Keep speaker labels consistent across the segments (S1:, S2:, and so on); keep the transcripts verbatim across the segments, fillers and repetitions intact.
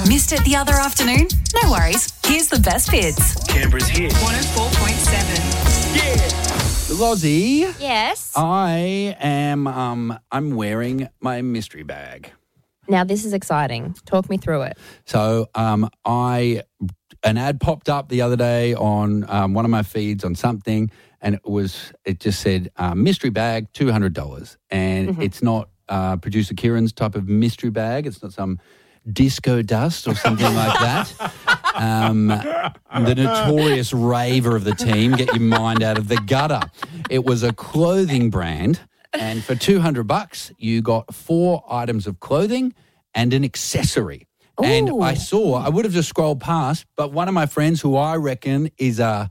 S1: Missed it the other afternoon? No worries. Here's the best bits.
S2: Canberra's hit.
S1: one oh four point seven.
S3: Lozzie,
S4: Yes.
S3: I am um I'm wearing my mystery bag.
S4: Now this is exciting. Talk me through it.
S3: So um I an ad popped up the other day on um, one of my feeds on something, and it was it just said uh, mystery bag two hundred dollars, and
S4: Mm-hmm.
S3: it's not uh, producer Kieran's type of mystery bag. It's not some disco dust or something like that. Um, the notorious raver of the team, get your mind out of the gutter. It was a clothing brand, and for two hundred bucks, you got four items of clothing and an accessory. And
S4: Ooh.
S3: I saw, I would have just scrolled past, but one of my friends who I reckon is a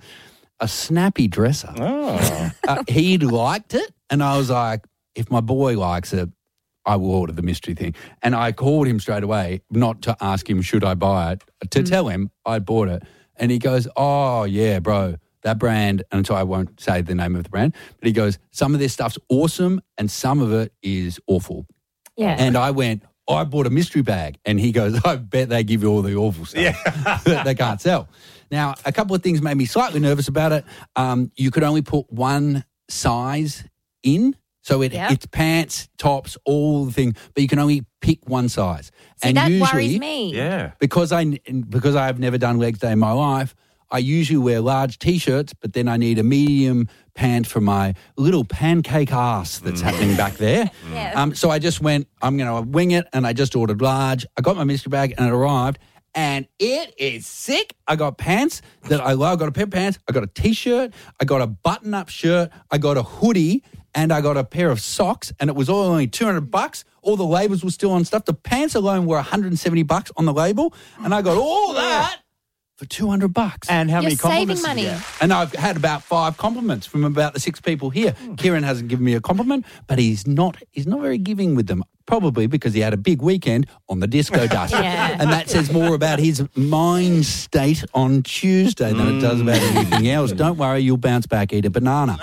S3: a snappy dresser,
S2: Oh.
S3: uh, he liked it, and I was like, if my boy likes it, I will order the mystery thing. And I called him straight away, not to ask him, should I buy it, to
S4: Mm.
S3: tell him I bought it. And he goes, oh, yeah, bro, that brand, and so I won't say the name of the brand, but he goes, some of this stuff's awesome and some of it is awful.
S4: Yeah.
S3: And I went, I bought a mystery bag. And he goes, I bet they give you all the awful stuff that they can't sell. Now, a couple of things made me slightly nervous about it. Um, you could only put one size in. So it,
S4: Yep.
S3: it's pants, tops, all the thing, but you can only pick one size.
S4: See,
S3: and
S4: that
S3: usually,
S4: worries me.
S2: Yeah.
S3: because I because I've never done legs day in my life, I usually wear large t-shirts, but then I need a medium pant for my little pancake ass that's happening back there.
S4: Yeah.
S3: Um, so I just went, I'm going to wing it, and I just ordered large. I got my mystery bag, and it arrived, and it is sick. I got pants that I love. I got a pair of pants. I got a t-shirt. I got a button-up shirt. I got a hoodie. And I got a pair of socks, and it was all only two hundred bucks. All the labels were still on stuff. The pants alone were one hundred seventy bucks on the label, and I got all that for two hundred bucks.
S5: And how
S4: You're
S5: many compliments
S4: saving
S5: did you
S4: money.
S5: get?
S3: And I've had about five compliments from about the six people here. Kieran hasn't given me a compliment, but he's not he's not very giving with them, probably because he had a big weekend on the disco dust.
S4: Yeah.
S3: And that says more about his mind state on Tuesday than it does about anything else. Don't worry, you'll bounce back, eat a banana.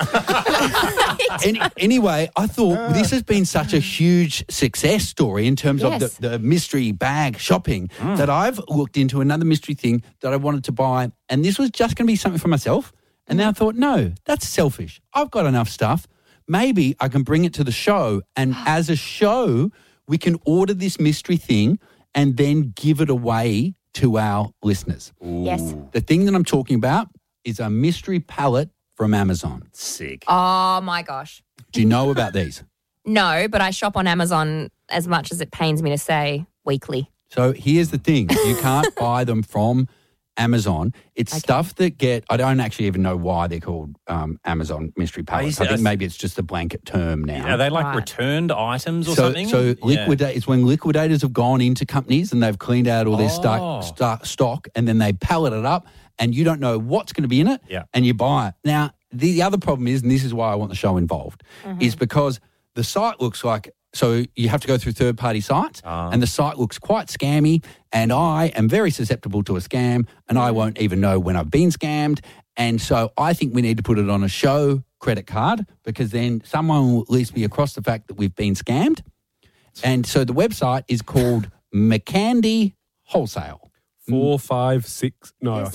S3: Any, anyway, I thought this has been such a huge success story in terms
S4: Yes.
S3: of the, the mystery bag shopping that I've looked into another mystery thing that I wanted to buy, and this was just going to be something for myself. And then I thought, no, that's selfish. I've got enough stuff. Maybe I can bring it to the show, and as a show, we can order this mystery thing and then give it away to our listeners.
S4: Yes.
S3: The thing that I'm talking about is a mystery palette from Amazon.
S2: Sick.
S4: Oh my gosh.
S3: Do you know about these?
S4: No, but I shop on Amazon as much as it pains me to say weekly.
S3: So here's the thing. You can't buy them from Amazon. It's
S4: Okay.
S3: stuff that get, I don't actually even know why they're called um, Amazon mystery palettes. I
S2: see-
S3: think maybe it's just a blanket term now.
S2: Are they like
S4: Right.
S2: returned items or
S3: so,
S2: something?
S3: so
S2: Yeah.
S3: liquidate it's when liquidators have gone into companies and they've cleaned out all their
S2: Oh.
S3: stock, stock, stock, and then they pallet it up, and you don't know what's going to be in it,
S2: Yeah.
S3: and you buy it. Now, the other problem is, and this is why I want the show involved, is because the site looks like, so you have to go through third-party sites,
S2: Ah.
S3: and the site looks quite scammy, and I am very susceptible to a scam, and I won't even know when I've been scammed, and so I think we need to put it on a show credit card, because then someone will at least be across the fact that we've been scammed. And so the website is called McCandy Wholesale.
S6: Four, five, six. No.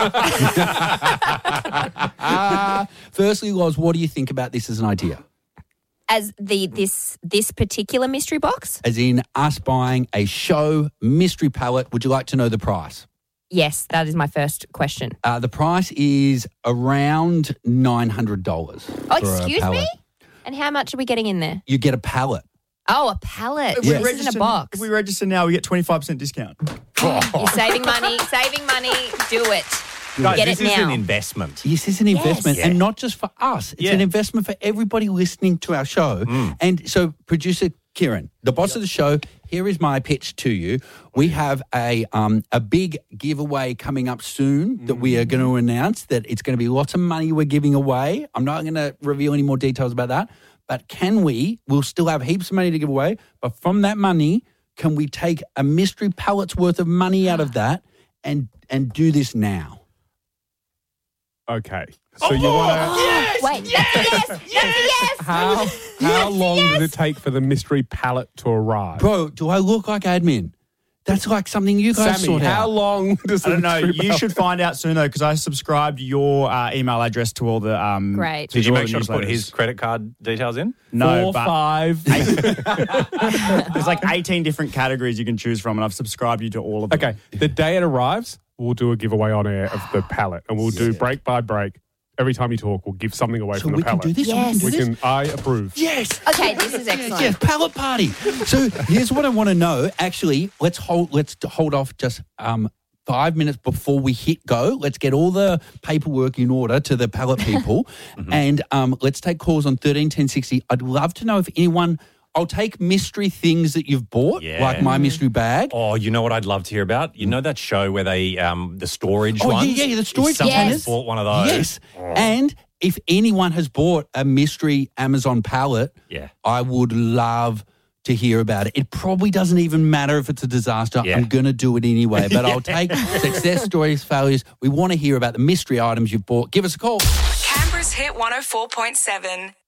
S3: Uh, firstly, Loz, what do you think about this as an idea?
S4: As the this this particular mystery box?
S3: As in us buying a show mystery palette. Would you like to know the price?
S4: Yes, that is my first question.
S3: Uh, the price is around nine hundred dollars.
S4: Oh, excuse me? And how much are we getting in there?
S3: You get a palette.
S4: Oh, a pallet.
S5: If we
S4: This isn't a
S5: register-
S4: box.
S5: If we register now, we get twenty-five percent discount.
S4: You're saving money, saving money. Do it.
S2: Guys,
S4: Get
S2: this
S4: it
S2: is
S4: now.
S2: an investment.
S3: Yes, it's an investment,
S2: Yes.
S3: and not just for us. It's
S2: Yeah.
S3: an investment for everybody listening to our show. And so, producer Kieran, the boss of the show, here is my pitch to you. We have a um, a big giveaway coming up soon that we are going to announce. That it's going to be lots of money we're giving away. I'm not going to reveal any more details about that. But can we? We'll still have heaps of money to give away. But from that money, can we take a mystery pallet's worth of money out of that and and do this now?
S6: Okay. So you want to...
S4: Wait, that's a yes. That's a yes.
S6: How, how long does it take for the mystery palette to arrive?
S3: Bro, do I look like admin? That's like something you guys
S6: Sammy,
S3: sort
S6: how
S3: out.
S6: long does
S5: I don't
S6: the
S5: know.
S6: trip
S5: You
S6: out?
S5: should find out soon, though, because I subscribed your uh, email address to all the... Um,
S4: Great.
S2: Did you
S5: all
S2: make
S5: the
S2: sure to put
S5: newsletters.
S2: his credit card details in?
S5: No,
S6: Four,
S5: but
S6: five.
S5: there's like eighteen different categories you can choose from, and I've subscribed you to all of them.
S6: Okay, the day it arrives, we'll do a giveaway on air of the palette, and we'll do break by break. Every time you talk, we'll give something away
S3: So
S6: from the
S3: we can
S6: palette.
S3: do this.
S4: Yes.
S3: We
S6: We
S3: can do this.
S6: can. I approve.
S3: Yes.
S4: Okay, this is
S3: Yes,
S4: excellent.
S3: yes, palette party. So here's what I want to know. Actually, let's hold let's hold off just um, five minutes before we hit go. Let's get all the paperwork in order to the palette people, and um, let's take calls on thirteen ten sixty. I'd love to know if anyone. I'll take mystery things that you've bought,
S2: Yeah.
S3: like my mystery bag.
S2: Oh, you know what I'd love to hear about? You know that show where they, um, the storage
S3: Oh, yeah,
S2: ones?
S3: yeah, the storage
S2: If someone
S4: containers.
S2: bought one of those.
S3: Yes, and if anyone has bought a mystery Amazon palette,
S2: Yeah.
S3: I would love to hear about it. It probably doesn't even matter if it's a disaster.
S2: Yeah.
S3: I'm going to do it anyway, but I'll take success stories, failures. We want to hear about the mystery items you've bought. Give us a call.
S1: Canberra's Hit one oh four point seven.